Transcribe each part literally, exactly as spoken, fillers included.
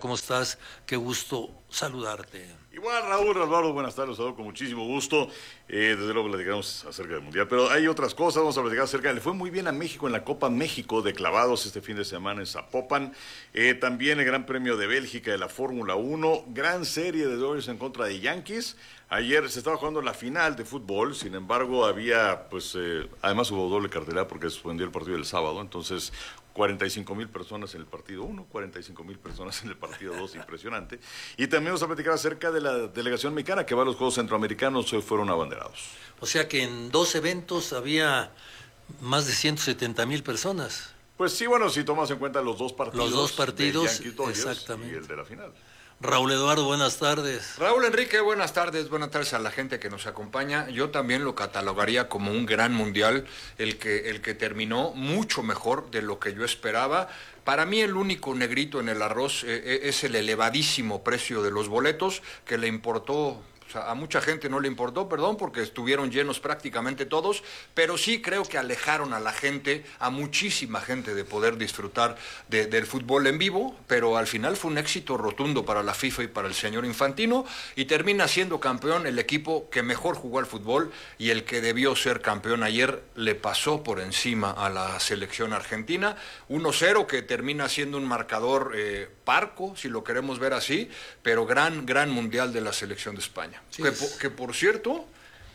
¿cómo estás? Qué gusto saludarte. Igual, Raúl, Osvaldo, buenas tardes, saludo con muchísimo gusto. Eh, desde luego platicamos acerca del Mundial, pero hay otras cosas, vamos a platicar acerca. Le fue muy bien a México en la Copa México de clavados este fin de semana en Zapopan. Eh, también el Gran Premio de Bélgica de la Fórmula uno, gran serie de Dodgers en contra de Yankees. Ayer se estaba jugando la final de fútbol, sin embargo había, pues, eh, además hubo doble cartelera porque se suspendió el partido del sábado, entonces cuarenta y cinco mil personas en el partido uno, cuarenta y cinco mil personas en el partido dos, impresionante. Y también vamos a platicar acerca de la delegación mexicana que va a los Juegos Centroamericanos, hoy fueron abanderados. O sea que en dos eventos había más de ciento setenta mil personas. Pues sí, bueno, si tomas en cuenta los dos partidos. Los dos partidos, Yankees, Dodgers, exactamente. Y el de la final. Raúl Eduardo, buenas tardes. Raúl Enrique, buenas tardes, buenas tardes a la gente que nos acompaña. Yo también lo catalogaría como un gran mundial, el que, el que terminó mucho mejor de lo que yo esperaba. Para mí el único negrito en el arroz eh, es el elevadísimo precio de los boletos, que le importó... O sea, a mucha gente no le importó, perdón, porque estuvieron llenos prácticamente todos, pero sí creo que alejaron a la gente, a muchísima gente, de poder disfrutar de, del fútbol en vivo, pero al final fue un éxito rotundo para la FIFA y para el señor Infantino, y termina siendo campeón el equipo que mejor jugó al fútbol, y el que debió ser campeón ayer le pasó por encima a la selección argentina, uno cero, que termina siendo un marcador eh, parco, si lo queremos ver así, pero gran, gran mundial de la selección de España. Sí, que, por, que por cierto,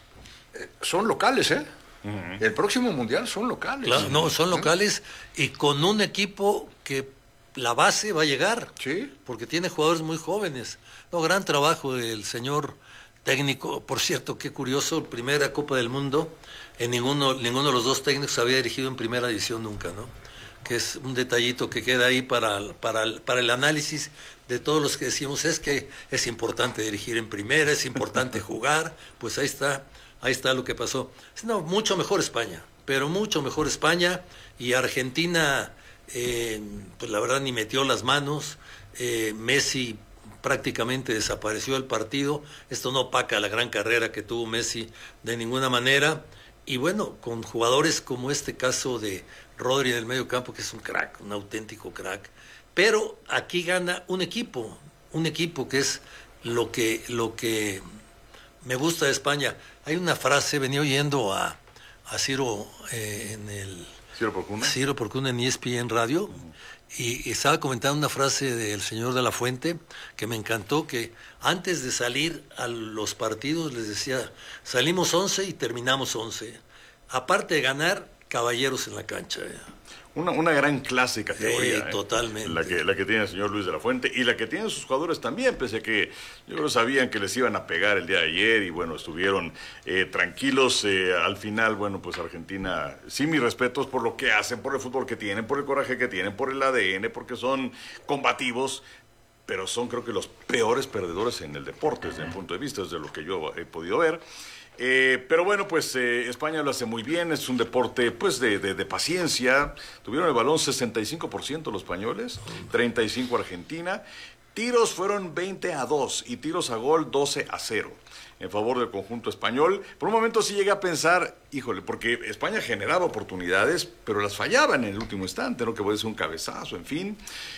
eh, son locales, ¿eh? Uh-huh. El próximo mundial son locales. Claro, no, son locales y con un equipo que la base va a llegar. Sí. Porque tiene jugadores muy jóvenes. No, gran trabajo del señor técnico. Por cierto, qué curioso, primera Copa del Mundo, en ninguno, ninguno de los dos técnicos había dirigido en primera división nunca, ¿no? Que es un detallito que queda ahí para, para, para el análisis de todos los que decimos, es que es importante dirigir en primera, es importante jugar, pues ahí está, ahí está lo que pasó. No, mucho mejor España, pero mucho mejor España, y Argentina, eh, pues la verdad ni metió las manos, eh, Messi prácticamente desapareció del partido, esto no opaca la gran carrera que tuvo Messi de ninguna manera, y bueno, con jugadores como este caso de Rodri en el medio campo, que es un crack, un auténtico crack, pero aquí gana un equipo, un equipo que es lo que, lo que me gusta de España. Hay una frase, venía oyendo a, a Ciro eh, en el... Ciro Porcuna. Ciro Porcuna en E S P N Radio, uh-huh. y, y estaba comentando una frase del señor de la Fuente que me encantó, que antes de salir a los partidos les decía, salimos once y terminamos once. Aparte de ganar, caballeros en la cancha. ¿eh? Una, una gran clase y categoría. Sí, eh, totalmente. La que, la que tiene el señor Luis de la Fuente y la que tienen sus jugadores también, pese a que yo creo que sabían que les iban a pegar el día de ayer y bueno, estuvieron eh, tranquilos. Eh, al final, bueno, pues Argentina, sí, mis respetos por lo que hacen, por el fútbol que tienen, por el coraje que tienen, por el A D N, porque son combativos, pero son creo que los peores perdedores en el deporte desde mi punto de vista, desde lo que yo he podido ver. Eh, pero bueno, pues eh, España lo hace muy bien, es un deporte pues de, de, de paciencia. Tuvieron el balón sesenta y cinco por ciento los españoles, treinta y cinco por ciento Argentina. Tiros fueron veinte a dos y tiros a gol doce a cero en favor del conjunto español. Por un momento sí llegué a pensar, híjole, porque España generaba oportunidades, pero las fallaban en el último instante, ¿no? Que puede ser un cabezazo, en fin.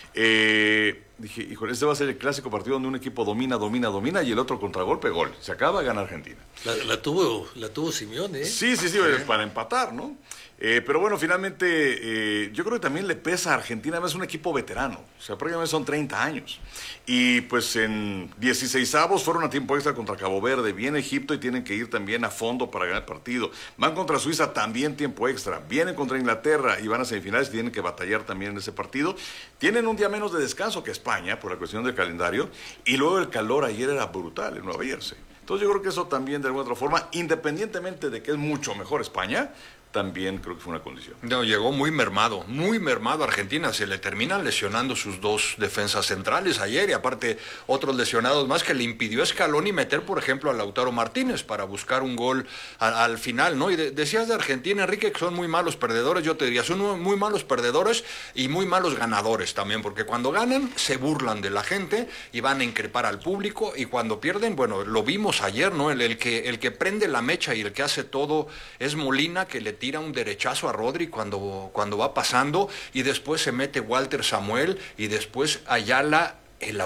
Eh, dije, híjole, este va a ser el clásico partido donde un equipo domina, domina, domina y el otro contragolpe, gol. Se acaba, gana Argentina. La, la tuvo la tuvo Simeone, ¿eh? Sí, sí, sí, sí, para empatar, ¿no? Eh, pero bueno, finalmente, eh, yo creo que también le pesa a Argentina, además es un equipo veterano, o sea, prácticamente son treinta años. Y pues en dieciseisavos fueron a tiempo extra contra Cabo Verde, viene Egipto y tienen que ir también a fondo para ganar el partido. Van contra Suiza, también tiempo extra. Vienen contra Inglaterra y van a semifinales y tienen que batallar también en ese partido. Tienen un día menos de descanso que España por la cuestión del calendario y luego el calor ayer era brutal en Nueva Jersey. Entonces yo creo que eso también de alguna otra forma, independientemente de que es mucho mejor España, también creo que fue una condición. No, llegó muy mermado, muy mermado Argentina, se le terminan lesionando sus dos defensas centrales ayer y aparte otros lesionados más que le impidió a Scaloni meter, por ejemplo, a Lautaro Martínez para buscar un gol a, al final, ¿no? Y de, decías de Argentina, Enrique, que son muy malos perdedores, yo te diría, son muy malos perdedores y muy malos ganadores también, porque cuando ganan se burlan de la gente y van a increpar al público y cuando pierden, bueno, lo vimos ayer, ¿no? El, el, que, el que prende la mecha y el que hace todo es Molina, que le tira un derechazo a Rodri cuando, cuando va pasando y después se mete Walter Samuel y después Ayala